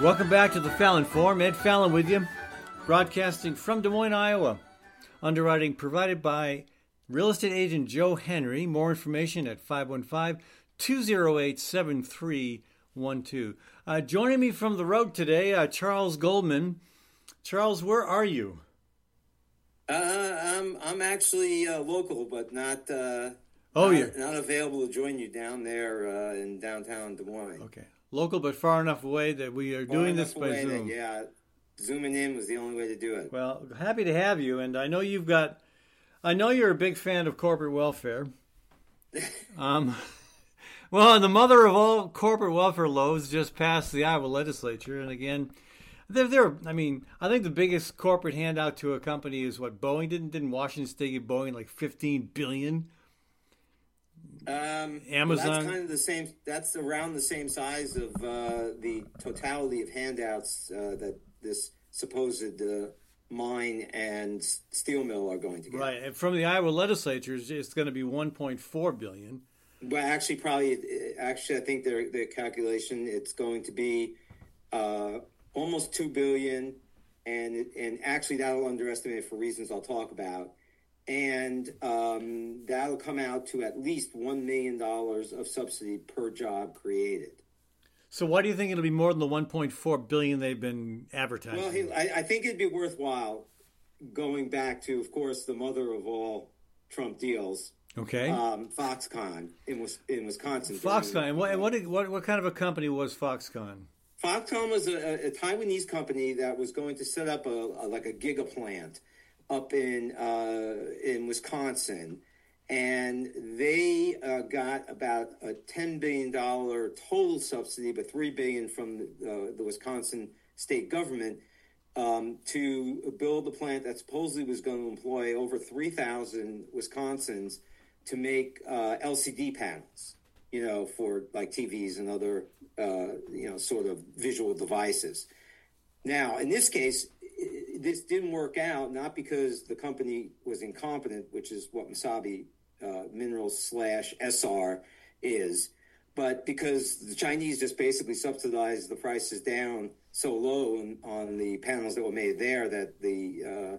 Welcome back to the Fallon Forum. Ed Fallon with you, broadcasting from Des Moines, Iowa. Underwriting provided by real estate agent Joe Henry. More information at 515-208-7312. Joining me from the road today, Charles Goldman. Charles, where are you? I'm actually local, but not available to join you down there in downtown Des Moines. Okay. Local, but far enough away that we are doing this by Zoom. Zooming in was the only way to do it. Well, happy to have you, and I know you're a big fan of corporate welfare. Well, the mother of all corporate welfare loaves just passed the Iowa legislature, and again, I think the biggest corporate handout to a company is what Boeing didn't Washington State give Boeing like $15 billion? Amazon. Well, that's kind of the same. That's around the same size of the totality of handouts that this supposed mine and steel mill are going to get. Right, and from the Iowa legislature, it's going to be $1.4 billion. Well, actually, I think their calculation, it's going to be almost $2 billion, and actually that'll underestimate it for reasons I'll talk about. And that'll come out to at least $1 million of subsidy per job created. So why do you think it'll be more than the $1.4 billion they've been advertising? Well, I think it'd be worthwhile going back to, of course, the mother of all Trump deals. Okay. Foxconn in Wisconsin. Foxconn. And what kind of a company was Foxconn? Foxconn was a Taiwanese company that was going to set up a giga plant up in Wisconsin, and they got about a $10 billion total subsidy, but $3 billion from the Wisconsin state government to build a plant that supposedly was going to employ over 3,000 Wisconsins to make LCD panels, for like TVs and other, sort of visual devices. Now, in this case, this didn't work out, not because the company was incompetent, which is what Mesabi Minerals /SR is, but because the Chinese just basically subsidized the prices down so low on the panels that were made there that the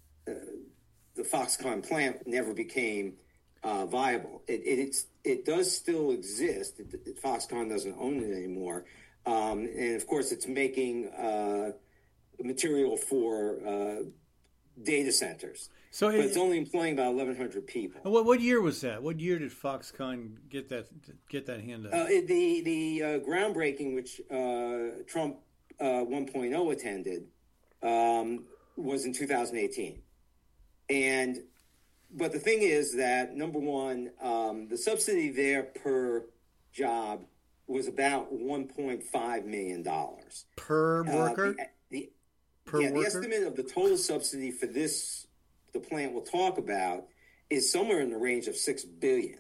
Foxconn plant never became viable. It does still exist. Foxconn doesn't own it anymore, and of course it's making material for data centers. But it's only employing about 1,100 people. What year was that? What year did Foxconn get that handout? The groundbreaking, which Trump 1.0 attended, was in 2018. But the thing is that, number one, the subsidy there per job was about $1.5 million. Per worker? The estimate of the total subsidy for the plant we'll talk about is somewhere in the range of $6 billion.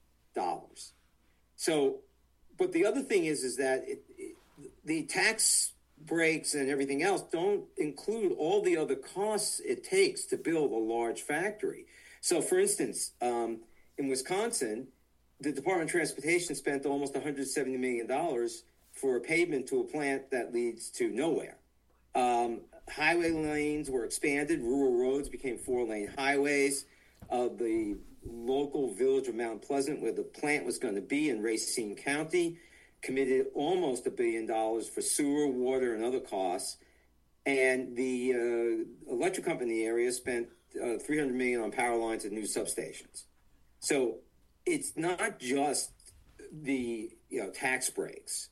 So, but the other thing is that the tax breaks and everything else don't include all the other costs it takes to build a large factory. So, for instance, in Wisconsin, the Department of Transportation spent almost $170 million for a pavement to a plant that leads to nowhere. Highway lanes were expanded. Rural roads became 4-lane highways. The local village of Mount Pleasant, where the plant was going to be in Racine County, committed almost $1 billion for sewer, water, and other costs. And the electric company area spent $300 million on power lines and new substations. So it's not just the tax breaks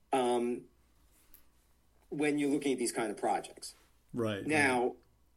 when you're looking at these kind of projects. Right. Now,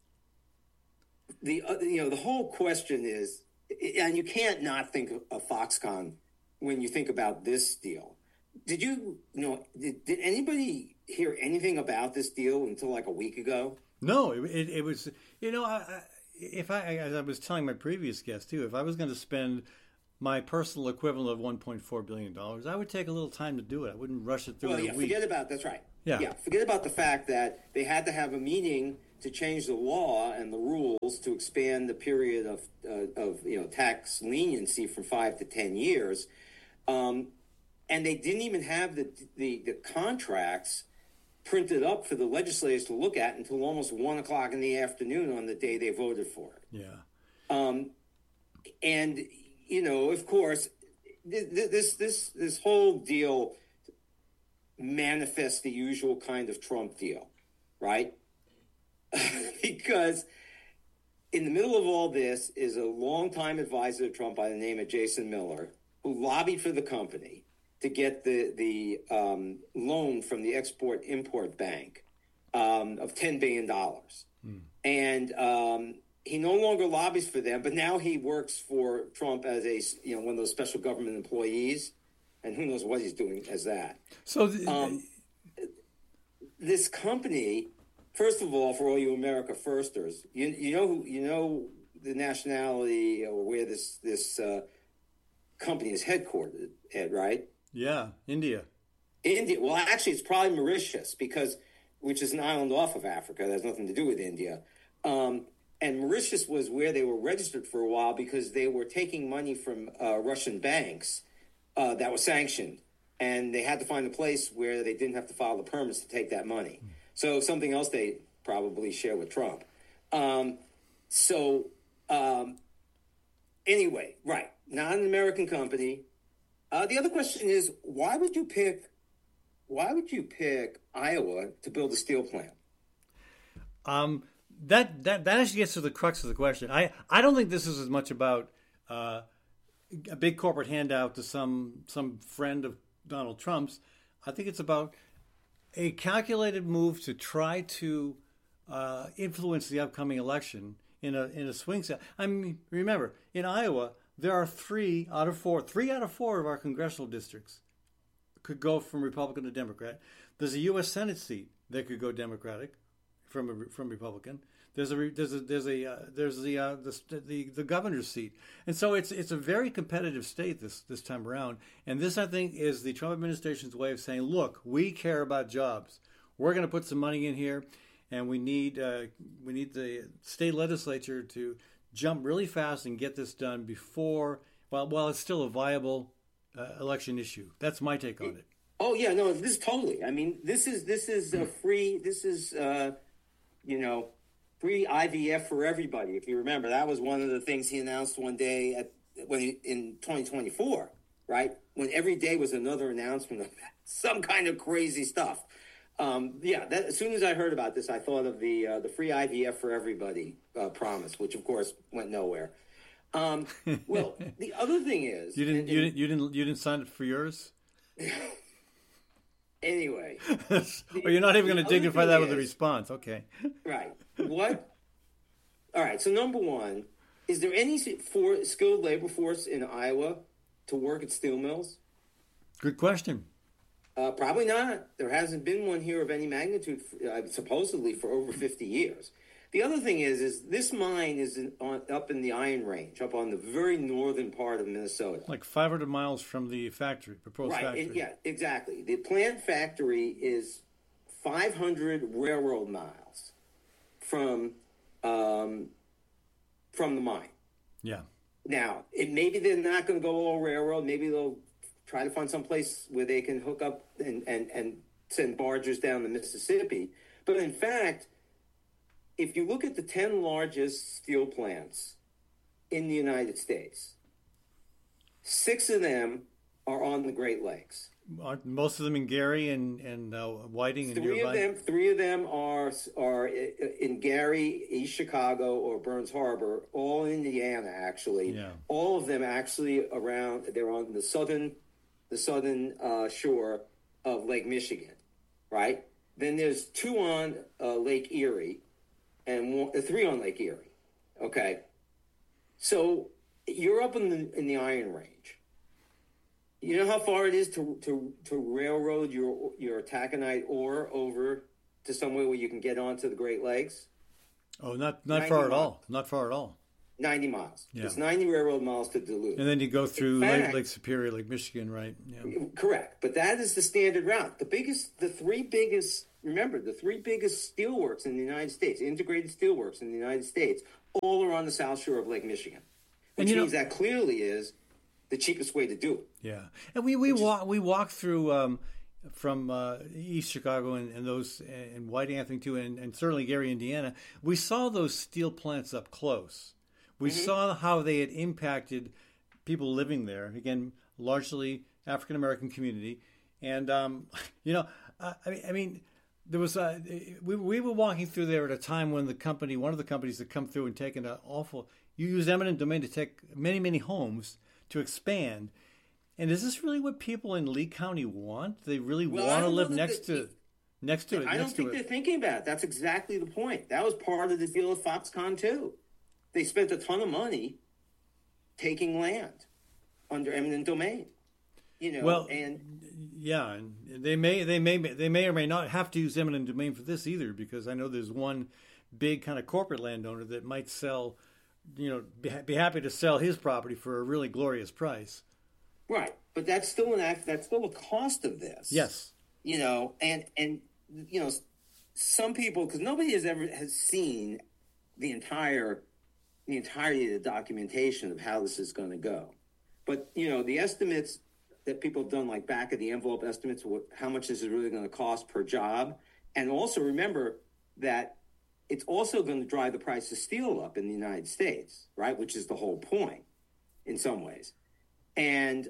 the whole question is, and you can't not think of Foxconn when you think about this deal. Did anybody hear anything about this deal until like a week ago? No, it was, as I was telling my previous guest too, if I was going to spend my personal equivalent of $1.4 billion, I would take a little time to do it. I wouldn't rush it through in a week. That's right. Yeah, forget about the fact that they had to have a meeting to change the law and the rules to expand the period of tax leniency from 5 to 10 years, and they didn't even have the contracts printed up for the legislators to look at until almost 1 o'clock in the afternoon on the day they voted for it. Yeah. And, you know, of course, this whole deal manifests the usual kind of Trump deal, right? Because in the middle of all this is a longtime advisor to Trump by the name of Jason Miller, who lobbied for the company to get the loan from the Export-Import Bank of $10 billion. And he no longer lobbies for them, but now he works for Trump as one of those special government employees, and who knows what he's doing as that. So this company, first of all, for all you America Firsters, you know the nationality or where this company is headquartered at, right? Yeah, India. India. Well, actually, it's probably Mauritius, which is an island off of Africa. That has nothing to do with India. And Mauritius was where they were registered for a while because they were taking money from Russian banks that were sanctioned. And they had to find a place where they didn't have to file the permits to take that money. So something else they probably share with Trump. Anyway, right. Not an American company. The other question is, why would you pick Iowa to build a steel plant? That actually gets to the crux of the question. I don't think this is as much about a big corporate handout to some friend of Donald Trump's. I think it's about a calculated move to try to influence the upcoming election in a swing set. I mean, remember, in Iowa, there are 3 out of 4 of our congressional districts could go from Republican to Democrat. There's a U.S. Senate seat that could go Democratic from Republican. There's the governor's seat, and so it's a very competitive state this time around. And this, I think, is the Trump administration's way of saying, look, we care about jobs. We're going to put some money in here, and we need the state legislature to jump really fast and get this done while it's still a viable election issue. That's my take on it. Oh yeah, no, this is totally. I mean, this is a free. This is free IVF for everybody. If you remember, that was one of the things he announced one day in 2024, right? When every day was another announcement of some kind of crazy stuff. As soon as I heard about this, I thought of the free IVF for everybody promise, which of course went nowhere. Well, the other thing is you didn't sign up for yours. Anyway, or you're not even going to dignify that with a response. Okay. Right. What? All right. So number one, is there any skilled labor force in Iowa to work at steel mills? Good question. Probably not. There hasn't been one here of any magnitude, supposedly, for over 50 years. The other thing is this mine is up in the Iron Range, up on the very northern part of Minnesota. Like 500 miles from the proposed factory. Right, yeah, exactly. The plant factory is 500 railroad miles from the mine. Yeah. Now, maybe they're not going to go all railroad. Maybe they'll try to find some place where they can hook up and send barges down the Mississippi. But in fact, if you look at the 10 largest steel plants in the United States, 6 of them are on the Great Lakes. Aren't most of them in Gary and Whiting and nearby? Three of them are in Gary, East Chicago, or Burns Harbor, all in Indiana, actually. Yeah. All of them actually they're on the southern shore of Lake Michigan, right? Then there's 2 on Lake Erie, and 3 on Lake Erie. Okay, so you're up in the Iron Range. You know how far it is to railroad your taconite ore over to somewhere where you can get onto the Great Lakes? Oh, not far at all. Not far at all. 90 miles. Yeah. It's 90 railroad miles to Duluth. And then you go through Lake Superior, Lake Michigan, right? Yeah. Correct. But that is the standard route. The 3 biggest steelworks in the United States, integrated steelworks in the United States, all are on the south shore of Lake Michigan, which means that clearly is the cheapest way to do it. Yeah, and we walk through from East Chicago and those and White Anthony too, and certainly Gary, Indiana, we saw those steel plants up close. We saw how they had impacted people living there. Again, largely African American community, and I mean, there was we were walking through there at a time when one of the companies had come through and taken an awful. You use eminent domain to take many homes to expand. And is this really what people in Lee County want? They really want to live next to it. I don't think they're thinking about it. That's exactly the point. That was part of the deal with Foxconn too. They spent a ton of money taking land under eminent domain. And they may or may not have to use eminent domain for this either, because I know there's one big kind of corporate landowner that might sell, be happy to sell his property for a really glorious price. Right, but that's still a cost of this. Yes, some people, because nobody has seen the entirety of the documentation of how this is going to go. But the estimates that people have done, like back of the envelope estimates, how much this is really going to cost per job, and also remember that it's also going to drive the price of steel up in the United States, right? Which is the whole point, in some ways. And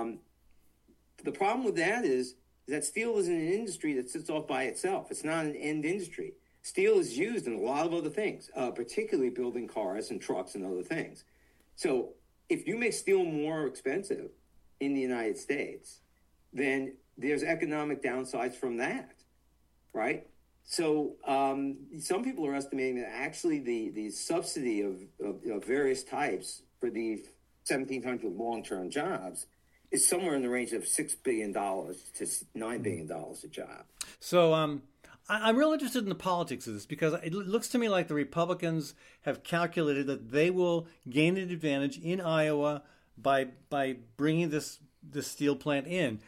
the problem with that is that steel is an industry that sits off by itself. It's not an end industry. Steel is used in a lot of other things, particularly building cars and trucks and other things. So if you make steel more expensive in the United States, then there's economic downsides from that, right? So some people are estimating that actually the subsidy of various types for the 1,700 long-term jobs is somewhere in the range of $6 billion to $9 billion a job. So I'm real interested in the politics of this, because it looks to me like the Republicans have calculated that they will gain an advantage in Iowa by bringing this steel plant in.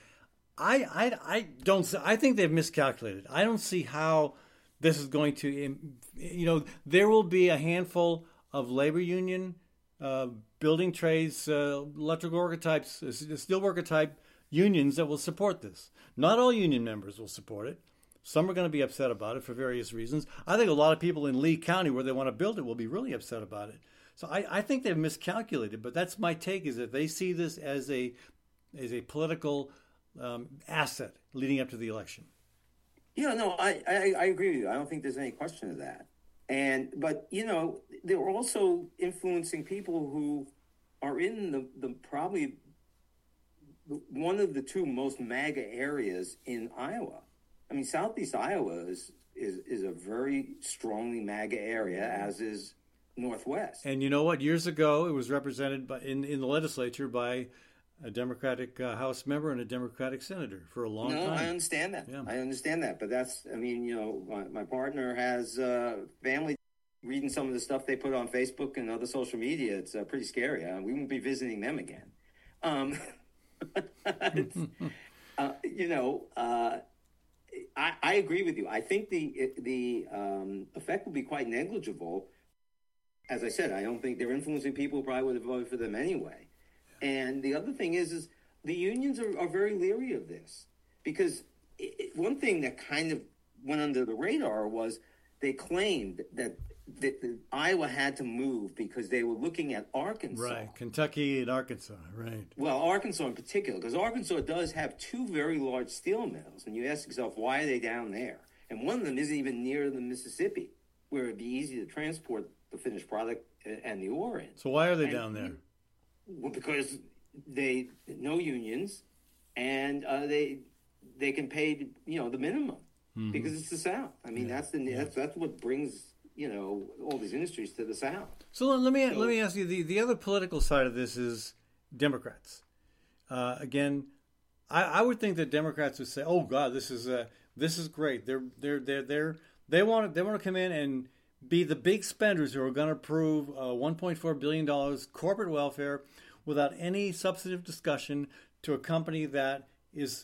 I think they've miscalculated. I don't see how this is going to, there will be a handful of labor union, building trades, electrical worker types, steel worker type unions that will support this. Not all union members will support it. Some are going to be upset about it for various reasons. I think a lot of people in Lee County, where they want to build it, will be really upset about it. So I think they've miscalculated, but that's my take, is that they see this as a political asset leading up to the election. Yeah, no, I agree with you. I don't think there's any question of that. But they're also influencing people who are in the probably one of the two most MAGA areas in Iowa. I mean, Southeast Iowa is a very strongly MAGA area, as is Northwest. And you know what? Years ago, it was represented in the legislature by a Democratic House member and a Democratic senator for a long time. No, I understand that. Yeah. I understand that. But my partner has family reading some of the stuff they put on Facebook and other social media. It's pretty scary. We won't be visiting them again. I agree with you. I think the effect will be quite negligible. As I said, I don't think they're influencing people who probably would have voted for them anyway. And the other thing is the unions are very leery of this, because one thing that kind of went under the radar was they claimed that Iowa had to move because they were looking at Arkansas. Right, Kentucky and Arkansas, right. Well, Arkansas in particular, because Arkansas does have two very large steel mills, and you ask yourself, why are they down there? And one of them isn't even near the Mississippi, where it'd be easy to transport the finished product and the ore in. So why are they down there? Well, because they no unions, and they can pay the minimum, because it's the South. I mean, that's what brings all these industries to the South. So let me ask you, the other political side of this is Democrats. Again, I would think that Democrats would say, "Oh God, this is great. They want to come in and be the big spenders who are going to approve $1.4 billion corporate welfare without any substantive discussion to a company that is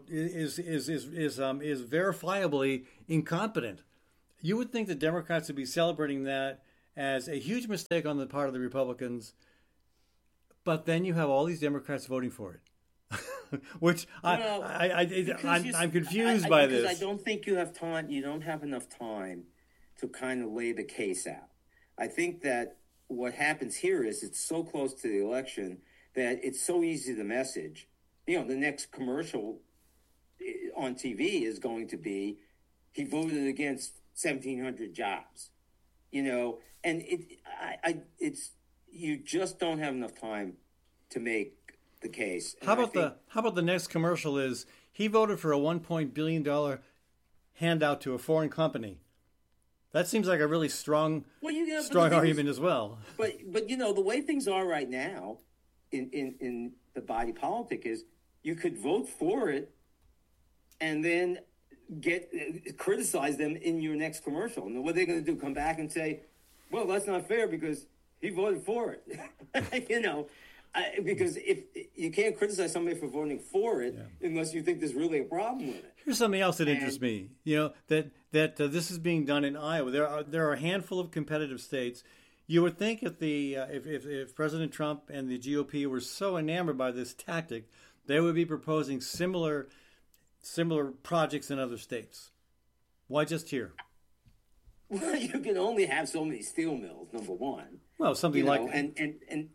verifiably incompetent." You would think that Democrats would be celebrating that as a huge mistake on the part of the Republicans, but then you have all these Democrats voting for it. Which Well, I'm confused by this. Because I don't think you have time. You don't have enough time to kind of lay the case out. I think that what happens here is it's so close to the election that it's so easy to message. The next commercial on TV is going to be, he voted against 1,700 jobs. And it's you just don't have enough time to make the case. And how about the next commercial is, he voted for a $1 billion handout to a foreign company. That seems like a really strong argument as well. But the way things are right now in the body politic is, you could vote for it and then criticize them in your next commercial. And what they're going to do, come back and say, well, that's not fair because he voted for it. Because if you can't criticize somebody for voting for it unless you think there's really a problem with it. Here's something else that interests me. That this is being done in Iowa. There are a handful of competitive states. You would think if President Trump and the GOP were so enamored by this tactic, they would be proposing similar projects in other states. Why just here? Well, you can only have so many steel mills, number one. Well, something like and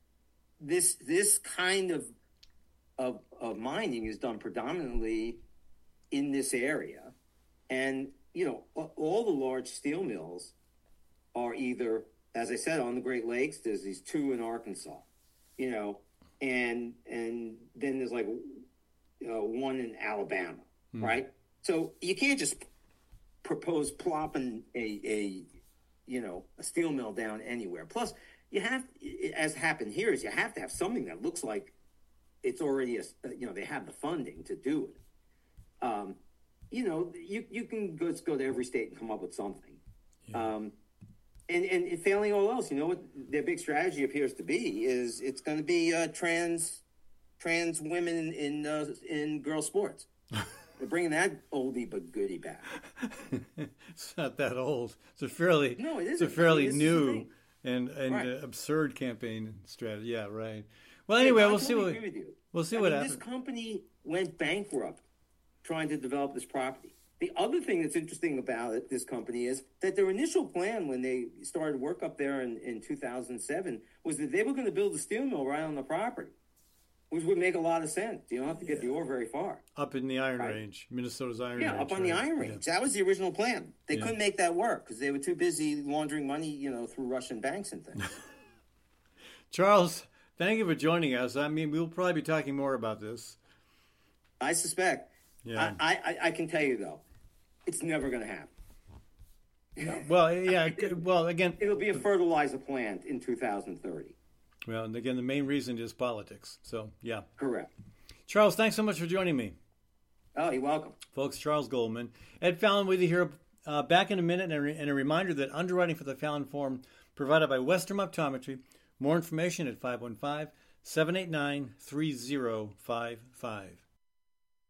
this kind of mining is done predominantly in this area, and all the large steel mills are either, as I said, on the Great Lakes. There's these two in Arkansas, and then there's like one in Alabama, right? So you can't just propose plopping a steel mill down anywhere. Plus, you have, as happened here, is you have to have something that looks like it's already they have the funding to do it. You can just go to every state and come up with something. Yeah. And failing all else, what their big strategy appears to be is it's going to be trans women in girl sports. They're bringing that oldie but goodie back. It's not that old. It's a fairly new and right. Absurd campaign strategy. Yeah, right. Well, anyway, we'll see what happens. This company went bankrupt trying to develop this property. The other thing that's interesting about this company is that their initial plan when they started work up there in 2007 was that they were going to build a steel mill right on the property, which would make a lot of sense. You don't have to get the ore very far. Up in the Iron Range, Minnesota's Iron Range. Yeah, up on the Iron Range. Yeah. That was the original plan. They couldn't make that work because they were too busy laundering money, through Russian banks and things. Charles, thank you for joining us. I mean, we'll probably be talking more about this. I suspect. Yeah. I can tell you, though, it's never going to happen. Well, yeah. Well, again, it'll be a fertilizer plant in 2030. Well, and again, the main reason is politics. So, yeah. Correct. Charles, thanks so much for joining me. Oh, you're welcome. Folks, Charles Goldman. Ed Fallon with you here. Back in a minute, and a reminder that underwriting for the Fallon Forum provided by Western Optometry. More information at 515-789-3055.